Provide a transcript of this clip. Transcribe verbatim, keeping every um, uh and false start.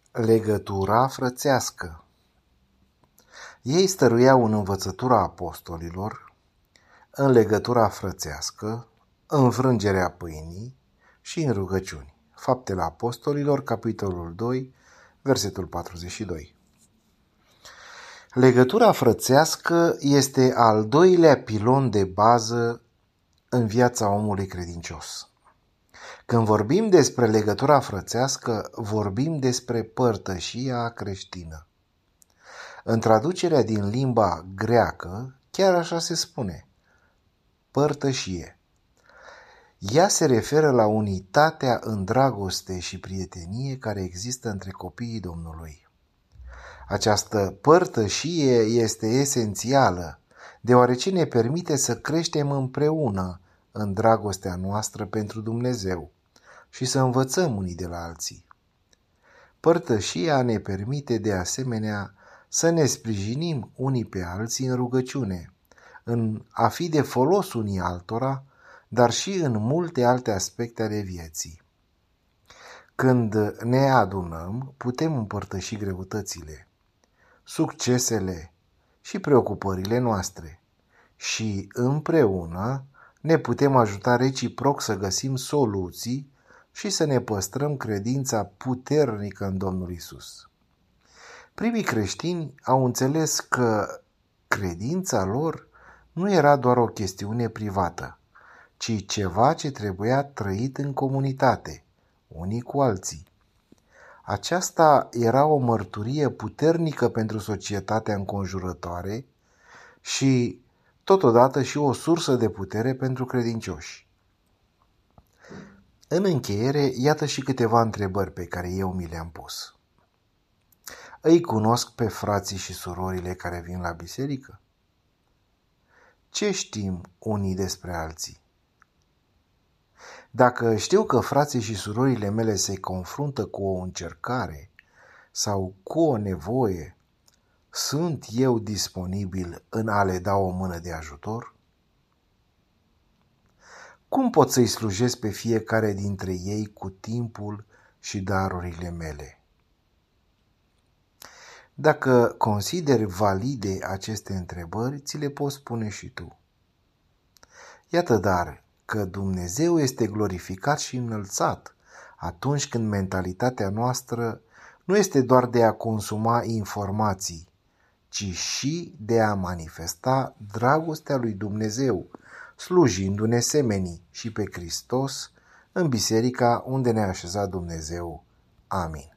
Legătura frățească. Ei stăruiau în învățătura apostolilor, în legătura frățească, în frângerea pâinii și în rugăciuni. Faptele Apostolilor, capitolul doi, versetul patruzeci și doi. Legătura frățească este al doilea pilon de bază în viața omului credincios. Când vorbim despre legătura frățească, vorbim despre părtășia creștină. În traducerea din limba greacă, chiar așa se spune, părtășie. Ea se referă la unitatea în dragoste și prietenie care există între copiii Domnului. Această părtășie este esențială, deoarece ne permite să creștem împreună în dragostea noastră pentru Dumnezeu și să învățăm unii de la alții. Părtășia ne permite de asemenea să ne sprijinim unii pe alții în rugăciune, în a fi de folos unii altora, dar și în multe alte aspecte ale vieții. Când ne adunăm, putem împărtăși greutățile, succesele și preocupările noastre și împreună ne putem ajuta reciproc să găsim soluții și să ne păstrăm credința puternică în Domnul Isus. Primii creștini au înțeles că credința lor nu era doar o chestiune privată, ci ceva ce trebuia trăit în comunitate, unii cu alții. Aceasta era o mărturie puternică pentru societatea înconjurătoare și totodată și o sursă de putere pentru credincioși. În încheiere, iată și câteva întrebări pe care eu mi le-am pus. Îi cunosc pe frații și surorile care vin la biserică? Ce știm unii despre alții? Dacă știu că frații și surorile mele se confruntă cu o încercare sau cu o nevoie, sunt eu disponibil în a le da o mână de ajutor? Cum pot să-i slujesc pe fiecare dintre ei cu timpul și darurile mele? Dacă consideri valide aceste întrebări, ți le poți spune și tu. Iată dar că Dumnezeu este glorificat și înălțat atunci când mentalitatea noastră nu este doar de a consuma informații, ci și de a manifesta dragostea lui Dumnezeu, slujindu-ne semenii și pe Hristos în biserica unde ne-a așezat Dumnezeu. Amin.